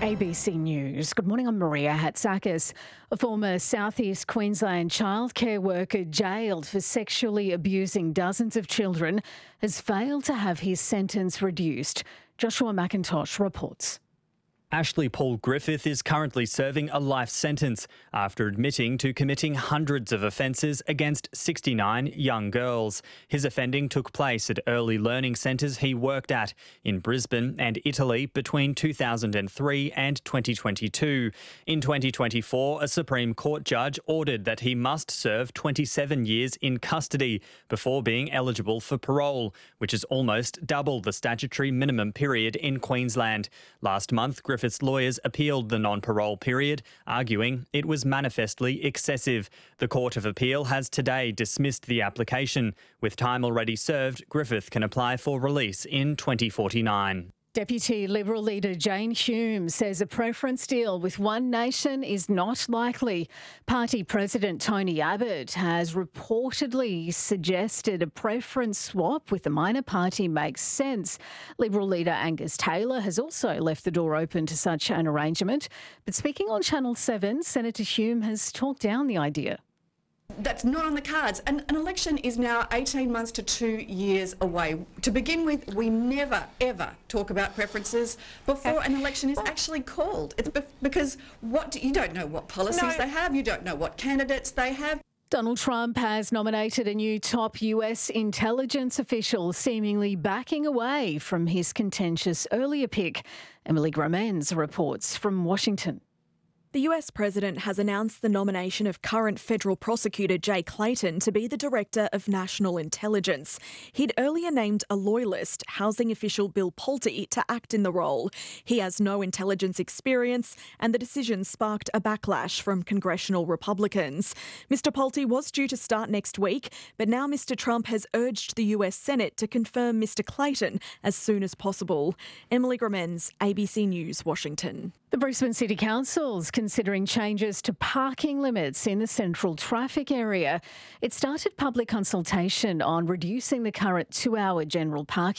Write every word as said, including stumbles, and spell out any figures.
A B C News. Good morning, I'm Maria Hatzakis. A former South East Queensland childcare worker jailed for sexually abusing dozens of children has failed to have his sentence reduced. Joshua McIntosh reports. Ashley Paul Griffith is currently serving a life sentence after admitting to committing hundreds of offences against sixty-nine young girls. His offending took place at early learning centres he worked at in Brisbane and Italy between two thousand three and twenty twenty-two. In twenty twenty-four, a Supreme Court judge ordered that he must serve twenty-seven years in custody before being eligible for parole, which is almost double the statutory minimum period in Queensland. Last month, Griffith Griffith's lawyers appealed the non-parole period, arguing it was manifestly excessive. The Court of Appeal has today dismissed the application. With time already served, Griffith can apply for release in twenty forty-nine. Deputy Liberal leader Jane Hume says a preference deal with One Nation is not likely. Party President Tony Abbott has reportedly suggested a preference swap with the minor party makes sense. Liberal leader Angus Taylor has also left the door open to such an arrangement. But speaking on Channel seven, Senator Hume has talked down the idea. That's not on the cards. And an election is now eighteen months to two years away. To begin with, we never, ever talk about preferences before an election is actually called. It's be- because what do, you don't know what policies No. they have, you don't know what candidates they have. Donald Trump has nominated a new top U S intelligence official, seemingly backing away from his contentious earlier pick. Emily Gromens reports from Washington. The U S president has announced the nomination of current federal prosecutor Jay Clayton to be the Director of National Intelligence. He'd earlier named a loyalist, housing official Bill Pulte, to act in the role. He has no intelligence experience, and the decision sparked a backlash from congressional Republicans. Mister Pulte was due to start next week, but now Mister Trump has urged the U S Senate to confirm Mister Clayton as soon as possible. Emily Gromens, A B C News, Washington. The Brisbane City Council's considering changes to parking limits in the central traffic area. It started public consultation on reducing the current two-hour general parking